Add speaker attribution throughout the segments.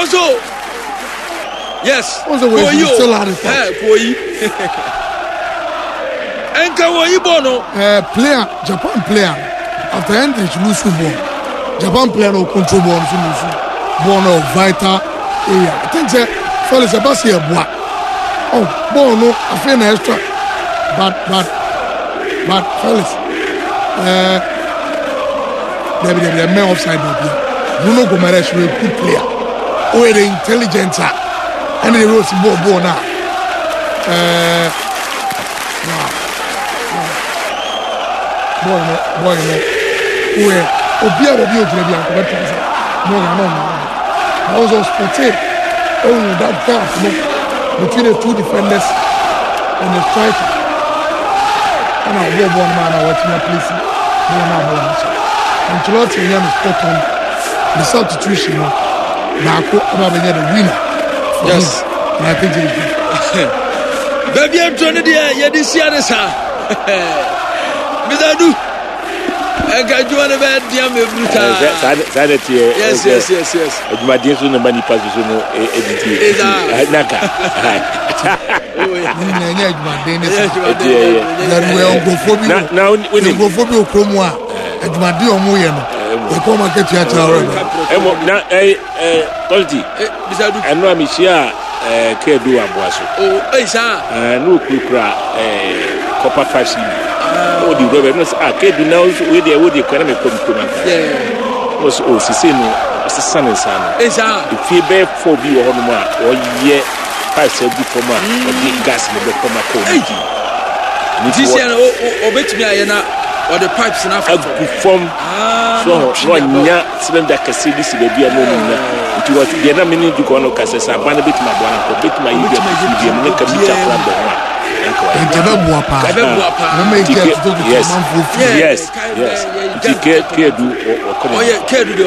Speaker 1: Enkoso. Yes.
Speaker 2: What's the way you still had it?
Speaker 1: Koi. Enka wo Bono.
Speaker 2: Player, Japan player. After entering lose ball. Japan player no control ball to lose. Ball no vital area. I think that Felix Abasi Bois. Oh, ball no, I feel extra. But Felix. There be the man offside there. Bruno Gomes is a good player. Oh, the intelligent. And the rose ball now. Boy, where Obia will be able to be able to no. I was on spotted. Oh, that gap between the two defenders and the striker. And I will one man I watch my place. And Ancelotti is spot on the substitution. Marco about the winner.
Speaker 1: Yes,
Speaker 2: and I think it's good.
Speaker 1: Baby, I'm trying to do it. This year, Mizadu, I got you on a bed, dear Bruta. Yes.
Speaker 3: My dear son, the money passes on editing. Naka. Now, when you go for your Cromwa, at my dear Moyano, the Coma get your child. Quality. I know I'm here. Kedu Abuaso.
Speaker 1: Oh, sir.
Speaker 3: No Kukra, Copper Fashion. Oh, the reverence. Kedu now with the wood economic component. Yeah. Was Sisino, as the son and son. If you bear for you or more, or ye, 5 said before my gas in the Coma Code.
Speaker 1: This year, obey me, or the pipes enough
Speaker 3: to form. So, one cylinder can see this baby. It was the other minute to go on Casas, and one bit my one, a bit my idiot, and make a bit of one. Yes. Kedu or
Speaker 1: Kedu,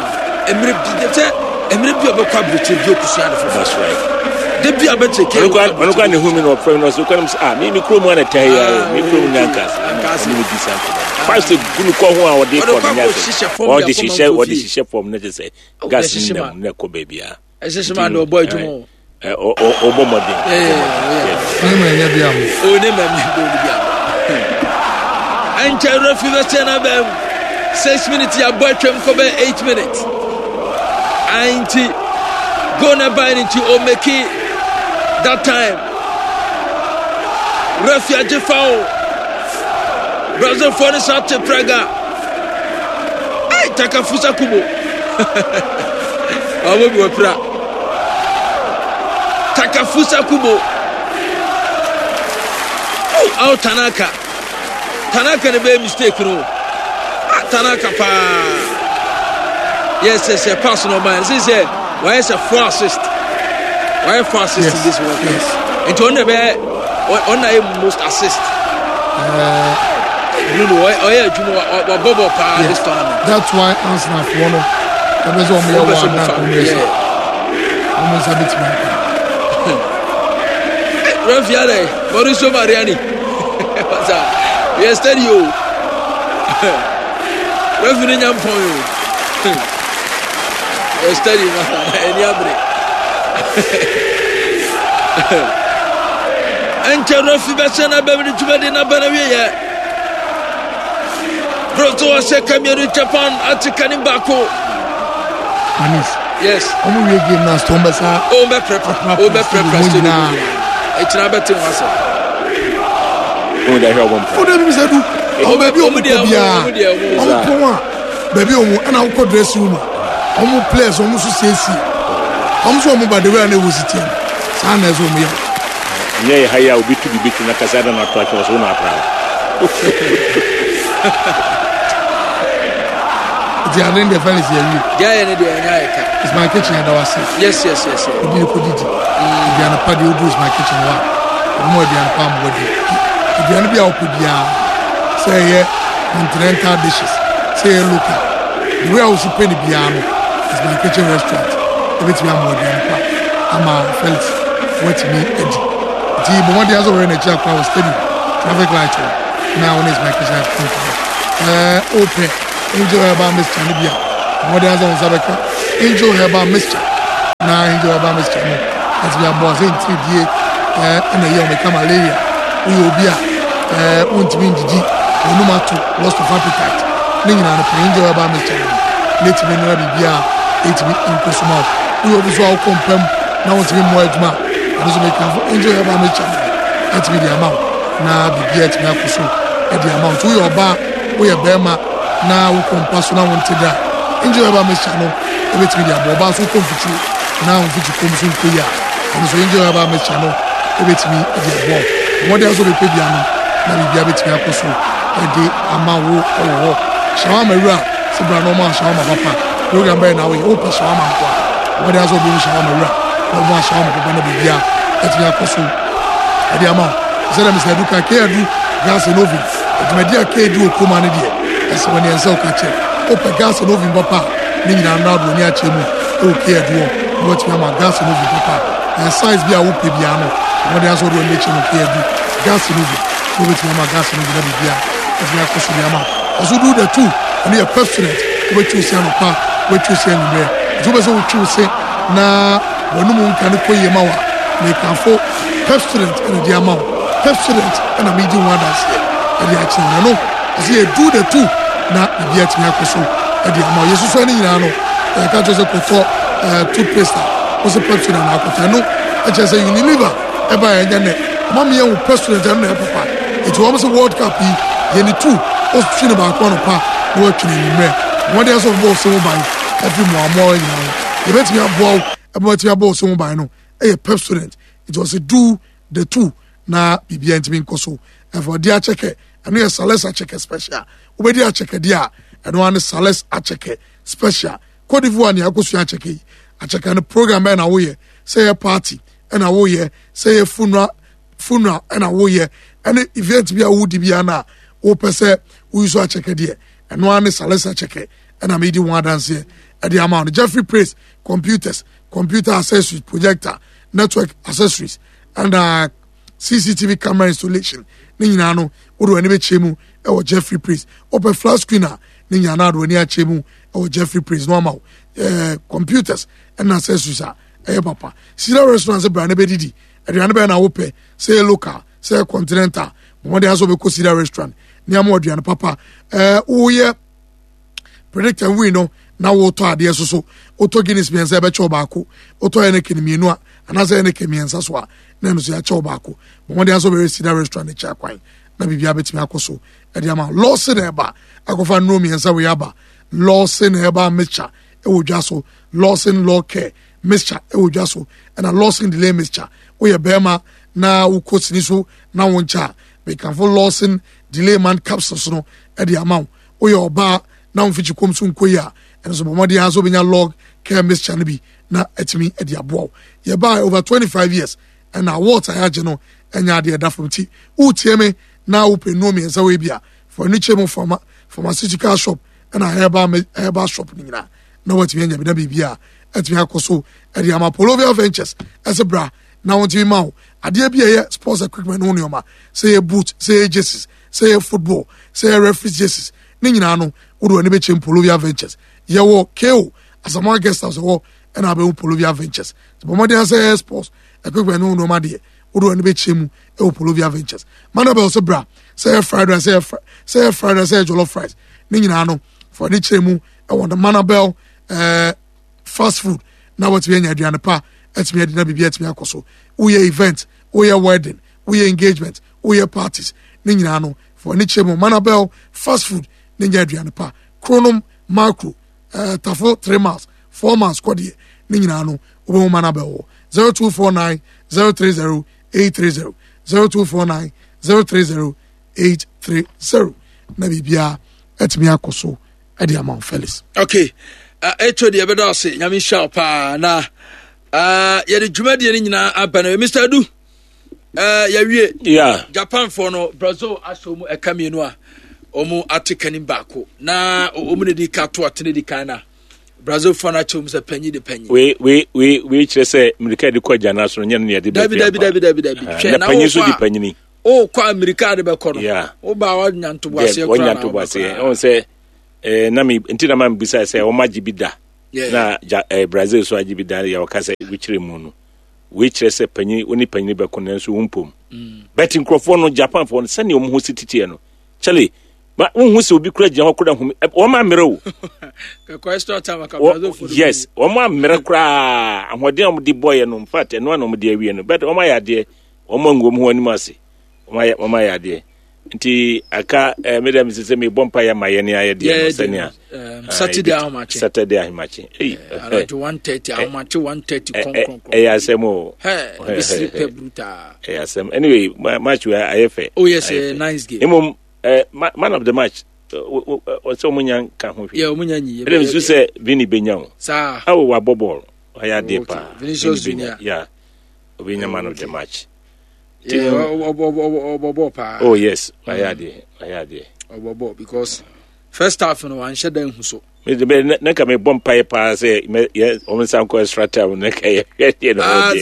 Speaker 1: and maybe of a cabinet to do that's right. They be a better
Speaker 3: Kedu, women or friends who comes, maybe Chrome and Taya, maybe Yankas, and Cassie. First, you go our day for or this is what this is from necessary. Gas in them, Neko baby.
Speaker 1: As a man or boy tomorrow.
Speaker 3: Or Bomadi.
Speaker 1: And Terra Fever 6 minutes, your boy Tram Kobe 8 minutes. And gonna buy into Omeki that time. Refuge foul. Brazil furnace out to Praga. Hey, Takafusa Kubo. I will be pra. Takafusa Kubo. Oh, Tanaka. Tanaka never mistake, no. Tanaka pa. Yes, a personal man. This is why is a 4 assist. Why 4 assist in this world?
Speaker 2: Yes.
Speaker 1: And to on the most assist.
Speaker 2: That's why Arsenal won. Almost a bit
Speaker 1: Rafiale, Mauricio Mariani. What's up? Yes, tell you. Referee Yampoyo. Yes, tell you, and Yabre. And Rafi Bassana Beverly to Medina Banavia. Proto Cameroon, Japan, at Kanibako. Yes.
Speaker 2: I'm going to give us Tombasa.
Speaker 1: Oh, my prep. It's not better.
Speaker 3: Oh, they have one.
Speaker 2: Oh, baby, and I'll go dress room. Almost players almost say, I'm so by the way I was sitting. San as on me.
Speaker 3: Yeah, I will be to be beaten like I don't know, was on our proud.
Speaker 2: The island of Venice,
Speaker 1: it's
Speaker 2: my kitchen and I was saying,
Speaker 1: yes.
Speaker 2: You put it. If you're a party, you do is my kitchen. More than a palm body. If you're going to be out with ya, say, continental dishes, say, look, the way I was paying the piano is my kitchen restaurant. If it's more than a palm, I'm a Felix, wait me, Eddie. But one day I was already in a job, I was studying traffic light. Now, when is my kitchen? Open. Angel Herba Mr. Libya. What else on Sabeka? Angel Herba Mr. Now na injury ba Mr. no as we are boss in 3D na ye o me malaria we obi a untimi ndidi onumatu loss of appetite ni nyina no injury ba Mr. no let me know bibia it be impossible we obi so ao kompam na wotimi mo aduma and so make injury ba Mr. no let me the amount na bibia it me akoso e the amount we oba we e bema na wo kompaso na wontida injury ba Mr. no e betimi the abo ba so konfitu na wonfitu komso nkoya and so injury ba Mr. no e betimi the abo what else we pay bia no na bibia betimi akoso e the amawo owo shawama ra sebra no ma shawama papa program by na we open shawama kwa what else we shawama ra no ma shawama papa na bibia betimi akoso e the amount zera mi se duka ke adu gas novi etmedia ke du okoma ne de ese woni ense o ka che open gas novi papa ni nyina na do ni a che mu o ke adu o what ma gas novi papa and size bia wo pe bia no what else we le che no ke adu gas novi o betimi ma gas novi na bibia etmi akoso bia ma also do the two and your president we choose an pa we choose an be so be so choose na wonu mu kan ko yema wa me kan fo president and the amount president and a meeting one that's and the action no as you do the two na bibia timi akoso and the amount yesu so ni nyina no ka just ko for toothpaste was a president na akota no I just say Unilever e ba enya ne mama ye president and na papa it was a world cup ye ni two o twin ba ko no pa wo twin ni mre what else of boss so by every more you know you bet me about your boss so by no e president it was a do the two na bibia ntimi nkoso and for dia cheke and you Sales Acheke special we dia cheke dia and one Sales Acheke special Cote d'Ivoire ni akoso acheke acheke no program be na wo ye say a party and a wo ye say a funeral and a wo ye and event bia wo di bia na wo pese wo so acheke dia and one Sales Acheke and I made one dance here at the amount Jeffrey Praise computers computer accessories projector network accessories and CCTV camera installation ni nyina no wo ani be chemu e wo Jeffrey Praise open flat screener ni nyina na do ni a chemu e wo Jeffrey Praise normal computers and accessories papa Sierra restaurants brand be didi aduane be na wo pe say local say continental mo dey aso be ko Sierra restaurant ni am aduane papa wo ye predictor we no na wo to ade so oto Guinness miensa be cho baako oto ene kinimienu a anase ene kemiensa so a na no so ya cho baako mo dey aso be Sierra restaurant cha kwan na bibia betimi akoso e dey ama Lawson eba akofa no miensa we aba Lawson eba mixture e wo dwaso Lawson law care mixture e wo dwaso and a Lawson delay mixture we ye bema na wo kosini so na won cha we can for Lawson delay man capsules no e dey ama we ye oba na won fichi komso nkoya and so bomodi aso benya log care mixture no bi na etimi e dey abo ye buy over 25 years and na water ya je no enya dey da from ti utie me na wo pe no me ensa we bia for ni chemo pharmaceutical shop and a herbal shop ni na what we enya bi da bibia etimi akoso e dey ama Polovia Ventures as a bra na won ti ma ade bia ye sports equipment no nyoma say boot say jerseys say football say referee jerseys ni nyina no wo ani be chem Polovia Ventures ye wo KO as a more guest house wo and abe Polovia Ventures the bomadi say sports equipment no nyoma de wo ani be chem Polovia Ventures manabel also bra say fried rice say fried rice say jollof fries ni nyina no for ni chemu e won the manabel fast food na what we nya aduane pa etimi ade na bibia etimi akoso wo ye event wo ye wedding wo ye engagement wo ye parties ni nyina no for ni chemu manabel fast food ni nya aduane pa Chronom macro tafo 3 miles 4 miles kodie ni nyina no wo manabel 0249 030 830 0249 030 830 na bibia etimi akoso ade amount Felix
Speaker 1: okay echo de bedo ase nyame sharp na ye de dwumade ni nyina abana Mr. Adu ya wie Japan for no Brazil aso mu ekamienu a omu atekani baako na omu ne di kato atene di kana Brazil for na chom se panyi de panyi
Speaker 3: we kire se America de kwa jana so nya ne de
Speaker 1: dabi
Speaker 3: na panyi so di panyi ni
Speaker 1: o kwa America de be kono o ba wa nyanto boase
Speaker 3: o nyanto boase on se na mi ntina ma mbisa se o maji bi da na Brazil so agibi dan ya wakasa wichire mu no wichire se panyi oni panyi be konan so wumpom betting crofo no Japan for sane o mu sititie no chale ba unhu se obi kura gyan okura hu o ma mere o
Speaker 1: ka question time ka Brazil for
Speaker 3: yes o ma mere kura ahode am di boy no in fact eno anom di awie no but o ma ya de o ma ngom hu anim ase o ma ya de nti aka madam se me bompa ya mayene aye de sania
Speaker 1: Saturday how much
Speaker 3: eh
Speaker 1: 130 how much 130 kon
Speaker 3: asemo
Speaker 1: hey pe brutal
Speaker 3: asem anyway match we ayefe
Speaker 1: oh yes nice game
Speaker 3: man of the match so munyan ka ho
Speaker 1: yeah munyan yi
Speaker 3: madam se Vini Benyan
Speaker 1: sa
Speaker 3: how wa bobol aya de pa
Speaker 1: Vinicius Junior
Speaker 3: yeah Vini man of the match
Speaker 1: oh
Speaker 3: yes ayade
Speaker 1: obobo because first half no one share dan huso
Speaker 3: me na ka me bomb pipe pa say o me san ko extra time na ka ye no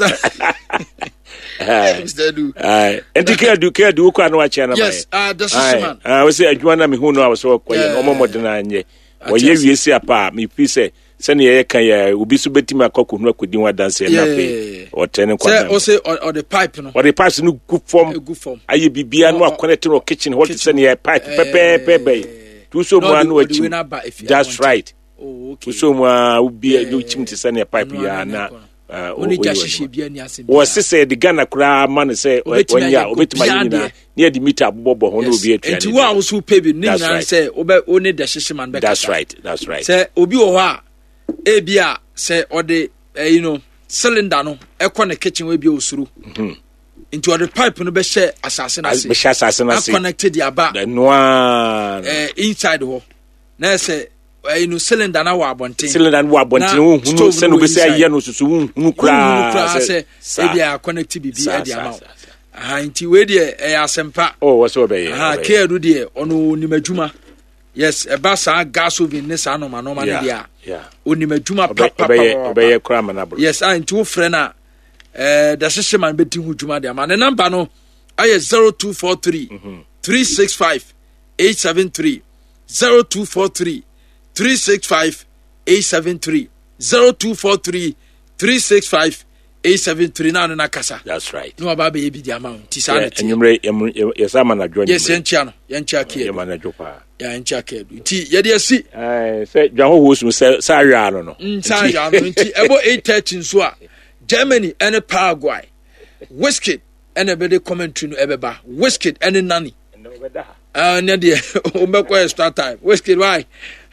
Speaker 3: Mr. Du kwa no wa chana ba
Speaker 1: yes the system
Speaker 3: we say adwuma na me hu no so ko ye no momodena anye wo ye wiesi apa me fi say sani ye kan ya obi so betima akoko nu akodi wa dance na pe o tene kwa
Speaker 1: say o say or the pipe no
Speaker 3: or the pipe no good form aye bibia no connect no kitchen what sani ye pipe pepe tu so mu anu achi that's right
Speaker 1: okay
Speaker 3: so mu obi no chimti sani pipe ya na
Speaker 1: oni jashishe bia ni ase
Speaker 3: o se de Ghana kura man say onya obetima yina near the meter abobo ho no obi atua
Speaker 1: enti wa wo so pebi ni na say oni de hyehye man be
Speaker 3: that's right
Speaker 1: say obi wo ha ebia say ode cylinder no ekọ na kitchen we bia osuru into the pipe no be share asase na se connected ya ba inside ho na say cylinder na wa abonten hunu se no be say aye no susu hunu kura
Speaker 3: se
Speaker 1: ebia connect bibi e dia ma nti we de asempa
Speaker 3: what's over here
Speaker 1: care do de ono nimadwuma yes eba sa gas oven ne sa no ma no ma ne dia onimadwuma papa
Speaker 3: be kura ma na bro
Speaker 1: yes nti wo frɛ na the system man beti hu dwuma de ma ne number no aye 0243 365 873 0243 365 873 0243 365 873 na kasa
Speaker 3: that's right
Speaker 1: no aba be bi di amount ti sa na ti
Speaker 3: enyumre yesa ma na join
Speaker 1: yes yentia no yentia ke
Speaker 3: ma na jopa
Speaker 1: ya yentia ke ti ye de asi
Speaker 3: say dwan ho so sa awia no
Speaker 1: sa awia no ti ebo 8:30 nso a Germany and Paraguay Whiskey and a better commentary no ebeba Whiskey and Nani na de o mekọ start time Whiskey why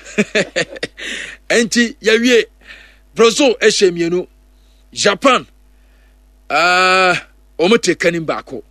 Speaker 1: enti ya wie Brazil ehemienu Japan omote kanim baako